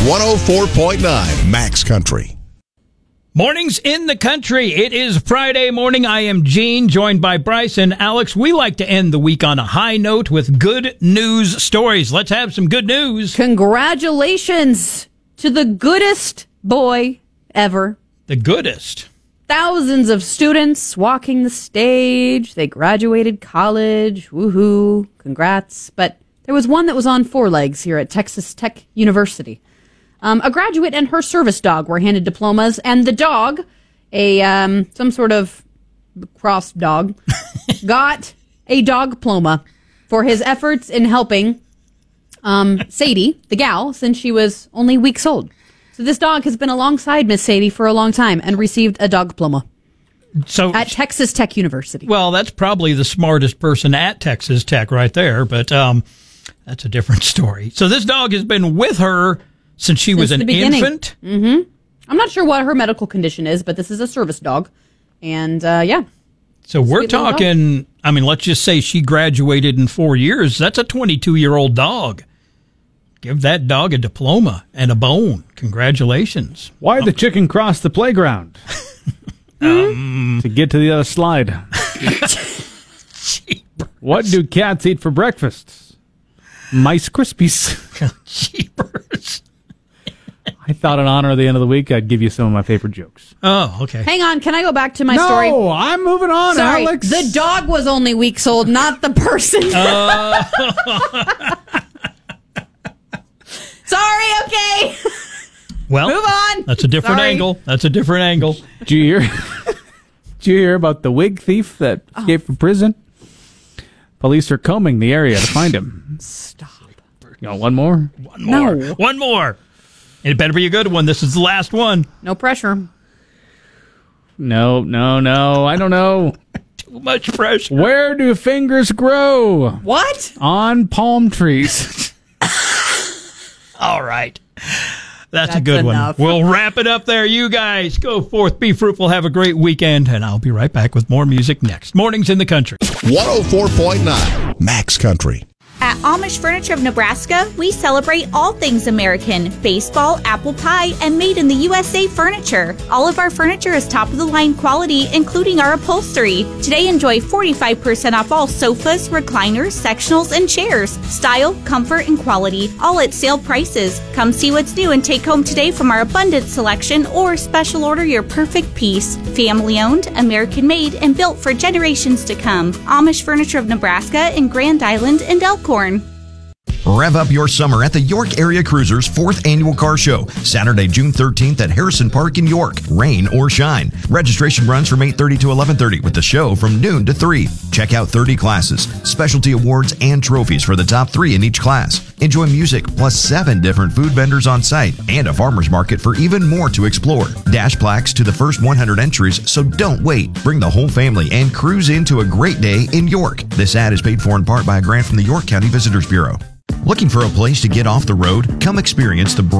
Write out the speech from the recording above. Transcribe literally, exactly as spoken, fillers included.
one oh four point nine Max Country. Mornings in the country. It is Friday morning. I am Gene, joined by Bryce and Alex. We like to end the week on a high note with good news stories. Let's have some good news. Congratulations to the goodest boy ever. The goodest. Thousands of students walking the stage. They graduated college. Woohoo. Congrats. But there was one that was on four legs here at Texas Tech University. Um, a graduate and her service dog were handed diplomas, and the dog, a um, some sort of cross dog, got a dog diploma for his efforts in helping um, Sadie, the gal, since she was only weeks old. So this dog has been alongside Miss Sadie for a long time and received a dog diploma So at Texas Tech University. Well, that's probably the smartest person at Texas Tech right there, but um, that's a different story. So this dog has been with her since she Since was an infant? Mm-hmm. I'm not sure what her medical condition is, but this is a service dog. And, uh, yeah. So we're talking, I mean, let's just say she graduated in four years. That's a twenty-two-year-old dog. Give that dog a diploma and a bone. Congratulations. Why did the chicken cross the playground? um, to get to the other slide. What do cats eat for breakfast? Mice Krispies. Jeepers. I thought in honor of the end of the week, I'd give you some of my favorite jokes. Oh, okay. Hang on. Can I go back to my no, story? No, I'm moving on, Sorry, Alex. the dog was only weeks old, not the person. Uh. Sorry, okay. Well, move on. That's a different Sorry. angle. That's a different angle. Did you hear, did you hear about the wig thief that escaped oh. from prison? Police are combing the area to find him. Stop. You want one more? One more. No. One more. It better be a good one. This is the last one. No pressure. No, no, no. I don't know. Too much pressure. Where do fingers grow? What? On palm trees. All right. That's, That's a good enough. one. We'll wrap it up there. You guys go forth, be fruitful, have a great weekend, and I'll be right back with more music next. Mornings in the Country. one oh four point nine Max Country. At Amish Furniture of Nebraska, we celebrate all things American, baseball, apple pie, and made in the U S A furniture. All of our furniture is top-of-the-line quality, including our upholstery. Today, enjoy forty-five percent off all sofas, recliners, sectionals, and chairs. Style, comfort, and quality, all at sale prices. Come see what's new and take home today from our abundant selection, or special order your perfect piece. Family-owned, American-made, and built for generations to come. Amish Furniture of Nebraska in Grand Island and Elkhorn. Rev up your summer at the York Area Cruisers fourth Annual Car Show, Saturday, June thirteenth at Harrison Park in York, rain or shine. Registration runs from eight thirty to eleven thirty with the show from noon to three. Check out thirty classes, specialty awards, and trophies for the top three in each class. Enjoy music plus seven different food vendors on site and a farmer's market for even more to explore. Dash plaques to the first one hundred entries, so don't wait. Bring the whole family and cruise into a great day in York. This ad is paid for in part by a grant from the York County Visitors Bureau. Looking for a place to get off the road? Come experience the